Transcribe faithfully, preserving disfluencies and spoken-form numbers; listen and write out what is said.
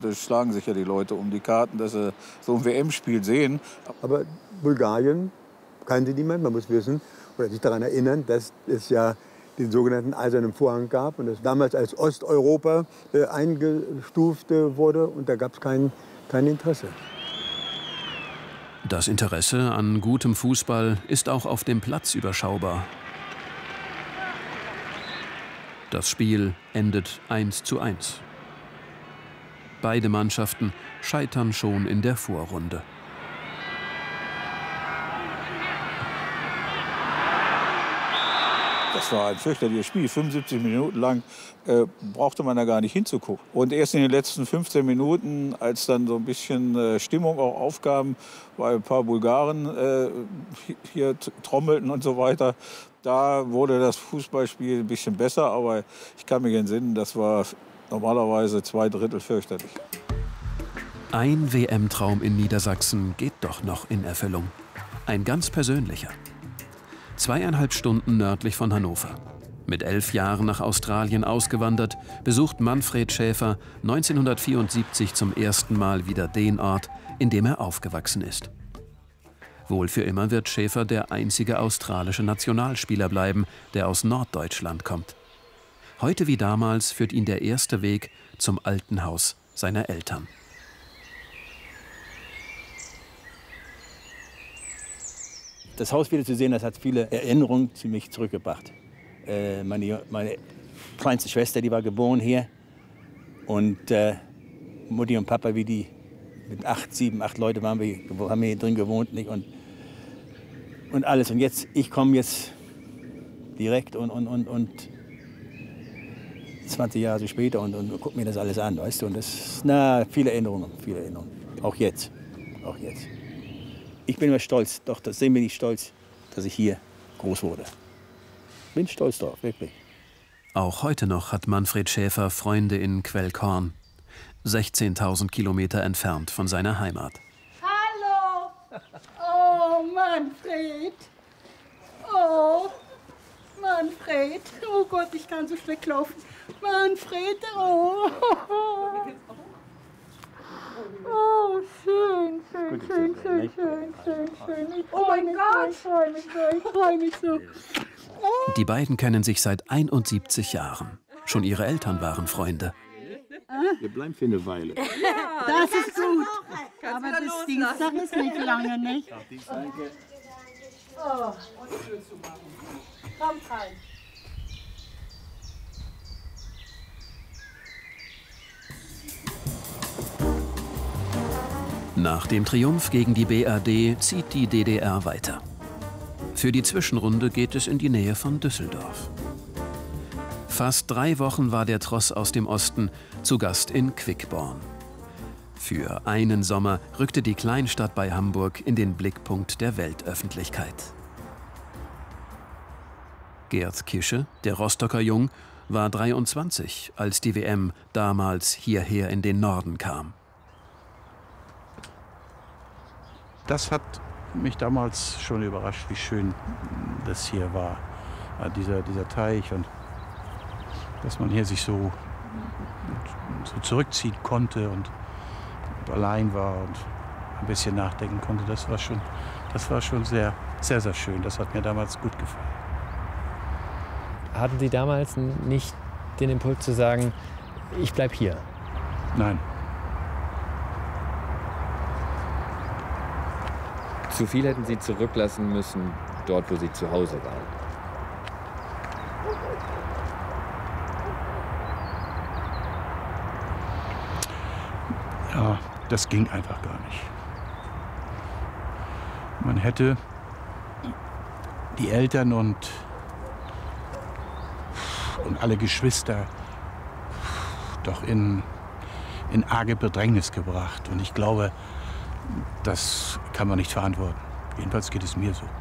Da schlagen sich ja die Leute um die Karten, dass sie so ein W M-Spiel sehen. Aber Bulgarien kannte niemand. Man muss wissen oder sich daran erinnern, dass es ja den sogenannten Eisernen Vorhang gab und das damals als Osteuropa äh, eingestuft äh, wurde. Und da gab es kein, kein Interesse. Das Interesse an gutem Fußball ist auch auf dem Platz überschaubar. Das Spiel endet eins zu eins. Beide Mannschaften scheitern schon in der Vorrunde. Das war ein fürchterliches Spiel. fünfundsiebzig Minuten lang äh, brauchte man da gar nicht hinzugucken. Und erst in den letzten fünfzehn Minuten, als dann so ein bisschen äh, Stimmung auch aufkam, weil ein paar Bulgaren äh, hier trommelten und so weiter, da wurde das Fußballspiel ein bisschen besser. Aber ich kann mich entsinnen, das war normalerweise zwei Drittel fürchterlich. Ein W M-Traum in Niedersachsen geht doch noch in Erfüllung. Ein ganz persönlicher. Zweieinhalb Stunden nördlich von Hannover. Mit elf Jahren nach Australien ausgewandert, besucht Manfred Schäfer neunzehnhundertvierundsiebzig zum ersten Mal wieder den Ort, in dem er aufgewachsen ist. Wohl für immer wird Schäfer der einzige australische Nationalspieler bleiben, der aus Norddeutschland kommt. Heute wie damals führt ihn der erste Weg zum alten Haus seiner Eltern. Das Haus wieder zu sehen, das hat viele Erinnerungen zu mich zurückgebracht. Äh, meine, meine kleinste Schwester, die war geboren hier. Und äh, Mutti und Papa, wie die mit acht, sieben, acht Leute waren wir, haben wir hier drin gewohnt. Nicht? Und, und alles. Und jetzt, ich komme jetzt direkt und, und, und, und zwanzig Jahre später und, und gucke mir das alles an, weißt du. Und das, na, viele Erinnerungen, viele Erinnerungen. Auch jetzt, auch jetzt. Ich bin immer stolz, doch, das sehen wir nicht stolz, dass ich hier groß wurde. Bin stolz drauf, wirklich. Auch heute noch hat Manfred Schäfer Freunde in Quellkorn, sechzehntausend Kilometer entfernt von seiner Heimat. Hallo! Oh, Manfred! Oh, Manfred! Oh Gott, ich kann so schlecht laufen. Manfred, oh! Oh, schön, schön, schön, schön, schön, schön, schön. Oh mein Gott! Ich freue mich so, ich freue mich so. Oh. Die beiden kennen sich seit einundsiebzig Jahren. Schon ihre Eltern waren Freunde. Wir bleiben für eine Weile. Das ist gut. Aber das Dienstag ist nicht lange, nicht? Oh. Komm rein. Nach dem Triumph gegen die B R D zieht die D D R weiter. Für die Zwischenrunde geht es in die Nähe von Düsseldorf. Fast drei Wochen war der Tross aus dem Osten zu Gast in Quickborn. Für einen Sommer rückte die Kleinstadt bei Hamburg in den Blickpunkt der Weltöffentlichkeit. Gerd Kische, der Rostocker Jung, war dreiundzwanzig, als die W M damals hierher in den Norden kam. Das hat mich damals schon überrascht, wie schön das hier war, dieser, dieser Teich, und dass man hier sich so, so zurückziehen konnte und, und allein war und ein bisschen nachdenken konnte. Das war schon, das war schon sehr, sehr, sehr schön. Das hat mir damals gut gefallen. Hatten Sie damals nicht den Impuls zu sagen, ich bleib hier? Nein. Zu viel hätten Sie zurücklassen müssen, dort, wo Sie zu Hause waren. Ja, das ging einfach gar nicht. Man hätte die Eltern und, und alle Geschwister doch in, in arge Bedrängnis gebracht. Und ich glaube, das kann man nicht verantworten. Jedenfalls geht es mir so.